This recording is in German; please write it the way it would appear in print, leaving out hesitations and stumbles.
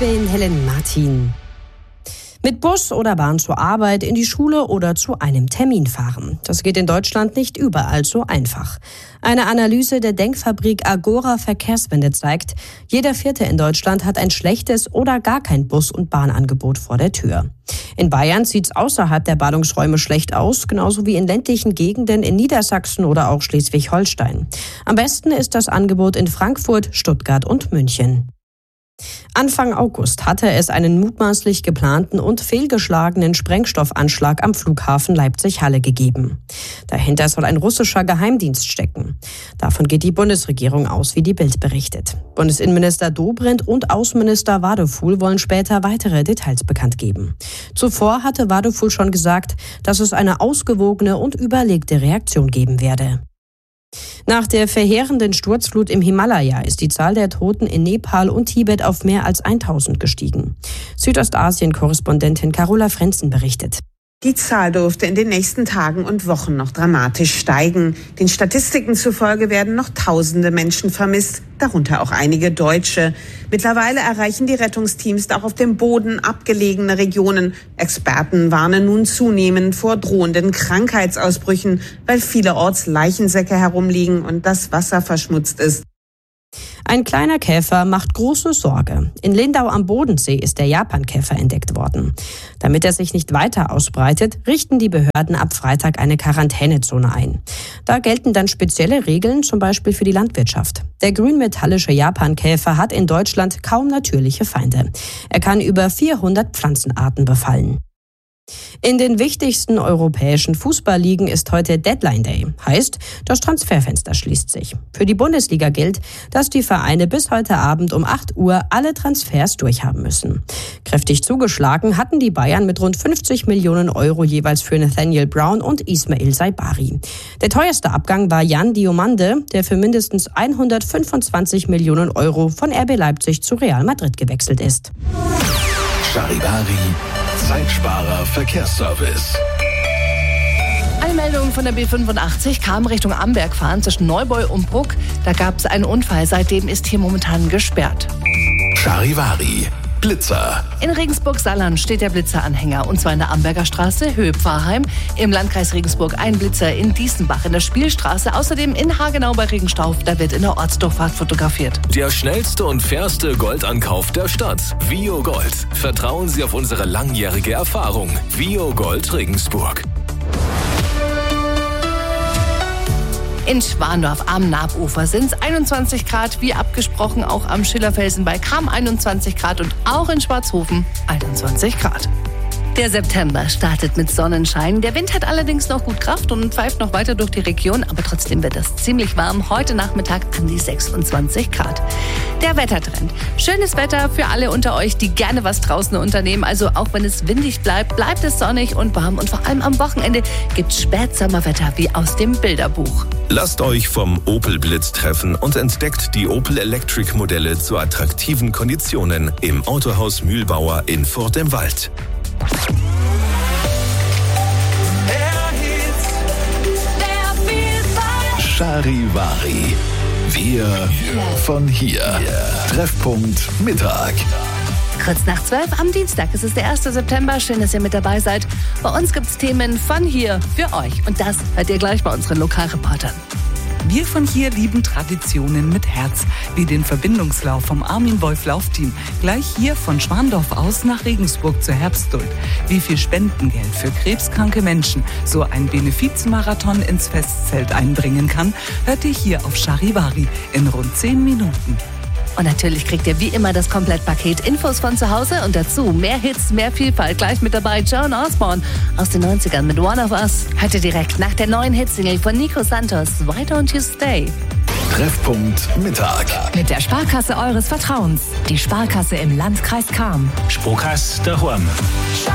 bin Helen Martin. Mit Bus oder Bahn zur Arbeit, in die Schule oder zu einem Termin fahren. Das geht in Deutschland nicht überall so einfach. Eine Analyse der Denkfabrik Agora Verkehrswende zeigt, jeder Vierte in Deutschland hat ein schlechtes oder gar kein Bus- und Bahnangebot vor der Tür. In Bayern sieht's außerhalb der Ballungsräume schlecht aus, genauso wie in ländlichen Gegenden in Niedersachsen oder auch Schleswig-Holstein. Am besten ist das Angebot in Frankfurt, Stuttgart und München. Anfang August hatte es einen mutmaßlich geplanten und fehlgeschlagenen Sprengstoffanschlag am Flughafen Leipzig-Halle gegeben. Dahinter soll ein russischer Geheimdienst stecken. Davon geht die Bundesregierung aus, wie die Bild berichtet. Bundesinnenminister Dobrindt und Außenminister Wadefuhl wollen später weitere Details bekannt geben. Zuvor hatte Wadefuhl schon gesagt, dass es eine ausgewogene und überlegte Reaktion geben werde. Nach der verheerenden Sturzflut im Himalaya ist die Zahl der Toten in Nepal und Tibet auf mehr als 1000 gestiegen. Südostasien-Korrespondentin Carola Frenzen berichtet. Die Zahl dürfte in den nächsten Tagen und Wochen noch dramatisch steigen. Den Statistiken zufolge werden noch Tausende Menschen vermisst, darunter auch einige Deutsche. Mittlerweile erreichen die Rettungsteams auch auf dem Boden abgelegene Regionen. Experten warnen nun zunehmend vor drohenden Krankheitsausbrüchen, weil vielerorts Leichensäcke herumliegen und das Wasser verschmutzt ist. Ein kleiner Käfer macht große Sorge. In Lindau am Bodensee ist der Japankäfer entdeckt worden. Damit er sich nicht weiter ausbreitet, richten die Behörden ab Freitag eine Quarantänezone ein. Da gelten dann spezielle Regeln, zum Beispiel für die Landwirtschaft. Der grünmetallische Japankäfer hat in Deutschland kaum natürliche Feinde. Er kann über 400 Pflanzenarten befallen. In den wichtigsten europäischen Fußballligen ist heute Deadline Day. Heißt, das Transferfenster schließt sich. Für die Bundesliga gilt, dass die Vereine bis heute Abend um 8 Uhr alle Transfers durchhaben müssen. Kräftig zugeschlagen hatten die Bayern mit rund 50 Millionen Euro jeweils für Nathaniel Brown und Ismail Saibari. Der teuerste Abgang war Jan Diomande, der für mindestens 125 Millionen Euro von RB Leipzig zu Real Madrid gewechselt ist. Charivari, Zeitsparer Verkehrsservice. Eine Meldung von der B85 kam Richtung Amberg fahren zwischen Neubeu und Bruck. Da gab es einen Unfall. Seitdem ist hier momentan gesperrt. Charivari, Blitzer. In Regensburg-Salland steht der Blitzeranhänger, und zwar in der Amberger Straße, Höhe Pfarrheim. Im Landkreis Regensburg ein Blitzer in Diesenbach in der Spielstraße. Außerdem in Hagenau bei Regenstauf, da wird in der Ortsdurchfahrt fotografiert. Der schnellste und fairste Goldankauf der Stadt. Vio Gold. Vertrauen Sie auf unsere langjährige Erfahrung. Vio Gold Regensburg. In Schwandorf am Nabufer sind es 21 Grad, wie abgesprochen auch am Schillerfelsen bei Cham 21 Grad und auch in Schwarzhofen 21 Grad. Der September startet mit Sonnenschein. Der Wind hat allerdings noch gut Kraft und pfeift noch weiter durch die Region, aber trotzdem wird es ziemlich warm. Heute Nachmittag an die 26 Grad. Der Wettertrend. Schönes Wetter für alle unter euch, die gerne was draußen unternehmen. Also auch wenn es windig bleibt, bleibt es sonnig und warm. Und vor allem am Wochenende gibt's Spätsommerwetter wie aus dem Bilderbuch. Lasst euch vom Opel Blitz treffen und entdeckt die Opel Electric Modelle zu attraktiven Konditionen im Autohaus Mühlbauer in Furt im Wald. Charivari. Wir von hier. Treffpunkt Mittag. Kurz nach 12 am Dienstag. Es ist der 1. September. Schön, dass ihr mit dabei seid. Bei uns gibt es Themen von hier für euch. Und das hört ihr gleich bei unseren Lokalreportern. Wir von hier lieben Traditionen mit Herz, wie den Verbindungslauf vom Armin Wolf Laufteam, gleich hier von Schwandorf aus nach Regensburg zur Herbstduld. Wie viel Spendengeld für krebskranke Menschen so ein Benefizmarathon ins Festzelt einbringen kann, hört ihr hier auf Charivari in rund 10 Minuten. Und natürlich kriegt ihr wie immer das Komplettpaket, Infos von zu Hause und dazu mehr Hits, mehr Vielfalt. Gleich mit dabei Joan Osborne aus den 90ern mit One of Us. Heute direkt nach der neuen Hitsingle von Nico Santos, Why Don't You Stay? Treffpunkt Mittag. Mit der Sparkasse eures Vertrauens. Die Sparkasse im Landkreis Cham. Sparkasse daheim.